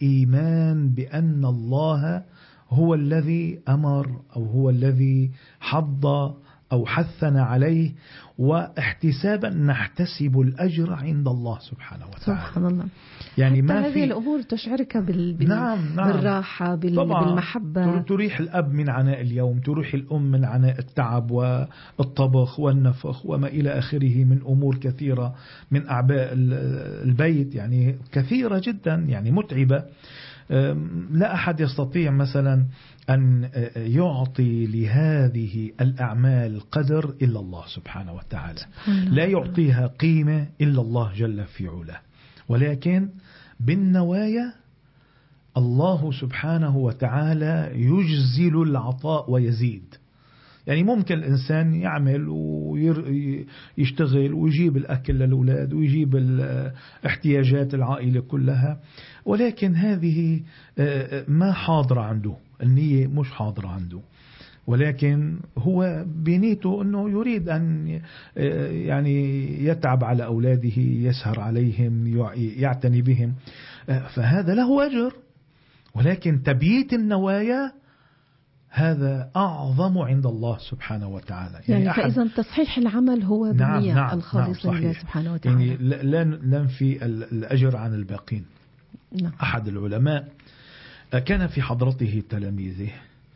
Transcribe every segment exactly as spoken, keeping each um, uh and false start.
الإيمان بأن الله هو الذي أمر أو هو الذي حض أو حثنا عليه، واحتسابا نحتسب الأجر عند الله سبحانه وتعالى. سبحان الله. يعني حتى ما هذه في الأمور تشعرك بال... بال... نعم نعم. بالراحة بال... بالمحبة. تريح الأب من عناء اليوم، تريح الأم من عناء التعب والطبخ والنفخ وما إلى آخره من أمور كثيرة من أعباء البيت، يعني كثيرة جدا، يعني متعبة. لا أحد يستطيع مثلا أن يعطي لهذه الأعمال قدر إلا الله سبحانه وتعالى. لا يعطيها قيمة إلا الله جل في علاه. ولكن بالنوايا الله سبحانه وتعالى يجزل العطاء ويزيد. يعني ممكن الإنسان يعمل ويشتغل ويجيب الأكل للأولاد ويجيب الاحتياجات العائلة كلها، ولكن هذه ما حاضرة عنده، النية مش حاضرة عنده، ولكن هو بنيته أنه يريد أن يعني يتعب على أولاده، يسهر عليهم، يعتني بهم، فهذا له أجر. ولكن تبييت النوايا هذا أعظم عند الله سبحانه وتعالى. يعني, يعني فإذا تصحيح العمل هو بالنية نعم نعم الخالصة نعم لله سبحانه وتعالى. يعني لا ننفي الأجر عن الباقين. نعم. أحد العلماء كان في حضرته تلاميذه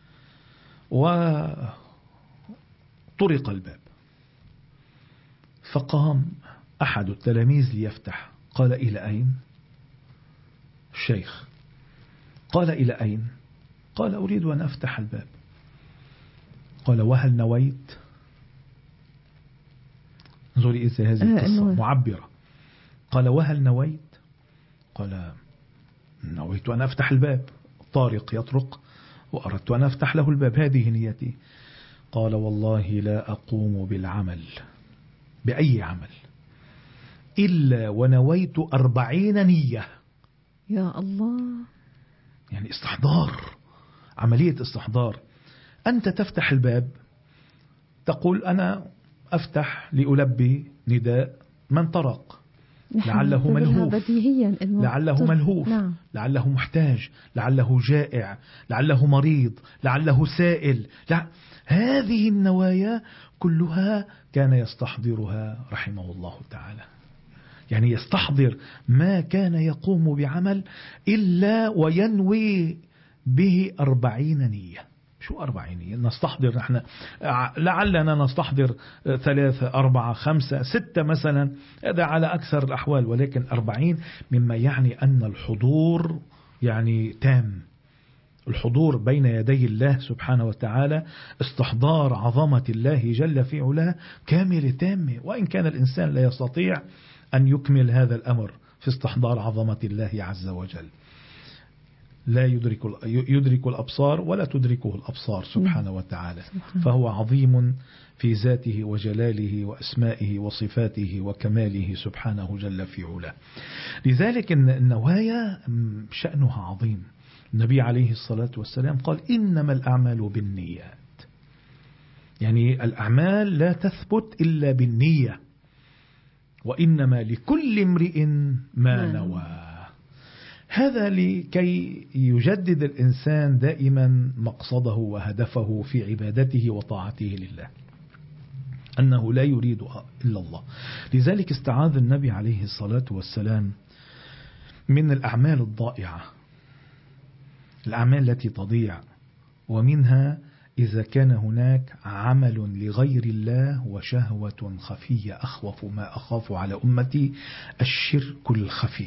وطرق الباب، فقام أحد التلاميذ ليفتح، قال: إلى أين؟ الشيخ قال: إلى أين؟ قال: أريد أن أفتح الباب. قال: وهل نويت؟ انظري إذا هذه القصة معبرة. قال: وهل نويت؟ قال: نويت أن أفتح الباب. طارق يطرق وأردت أن أفتح له الباب، هذه نيتي. قال: والله لا أقوم بالعمل بأي عمل إلا ونويت أربعين نية. يا الله. يعني استحضار، عملية استحضار. أنت تفتح الباب تقول: أنا أفتح لألبي نداء من طرق، لعله ملهوف، لعله ملهوف، نعم. لعله محتاج، لعله جائع، لعله مريض، لعله سائل. لا، هذه النوايا كلها كان يستحضرها رحمه الله تعالى. يعني يستحضر ما كان يقوم بعمل إلا وينوي به أربعين نية. شو أربعين نية؟ نستحضر نحن لعلنا نستحضر ثلاثة أربعة خمسة ستة مثلا، هذا على أكثر الأحوال، ولكن أربعين مما يعني أن الحضور يعني تام، الحضور بين يدي الله سبحانه وتعالى، استحضار عظمة الله جل في علاه كامل تام. وإن كان الإنسان لا يستطيع أن يكمل هذا الأمر في استحضار عظمة الله عز وجل، لا يدرك يدرك الأبصار ولا تدركه الأبصار سبحانه وتعالى، فهو عظيم في ذاته وجلاله وأسمائه وصفاته وكماله سبحانه جل في علاه. لذلك النوايا شأنها عظيم. النبي عليه الصلاة والسلام قال: إنما الأعمال بالنيات. يعني الأعمال لا تثبت إلا بالنية، وإنما لكل امرئ ما نوى. هذا لكي يجدد الإنسان دائما مقصده وهدفه في عبادته وطاعته لله، أنه لا يريد إلا الله. لذلك استعاذ النبي عليه الصلاة والسلام من الأعمال الضائعة، الأعمال التي تضيع، ومنها إذا كان هناك عمل لغير الله وشهوة خفية. أخوف ما أخاف على أمتي الشرك الخفي.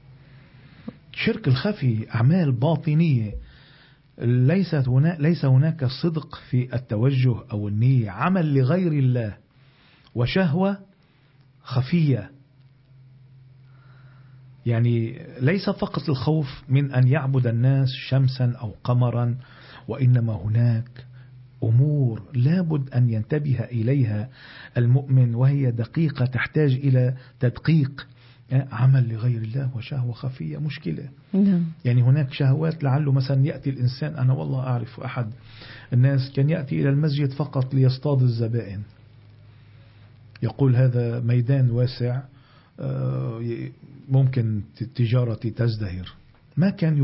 الشرك الخفي أعمال باطنية، ليست هناك ليس هناك صدق في التوجه أو النية، عمل لغير الله وشهوة خفية. يعني ليس فقط الخوف من أن يعبد الناس شمسا أو قمرا، وإنما هناك أمور لابد أن ينتبه إليها المؤمن، وهي دقيقة تحتاج إلى تدقيق. عمل لغير الله وشهوة خفية مشكلة. نعم. يعني هناك شهوات، لعله مثلا يأتي الإنسان، أنا والله أعرف أحد الناس كان يأتي إلى المسجد فقط ليصطاد الزبائن، يقول هذا ميدان واسع ممكن تجارتي تزدهر، ما كان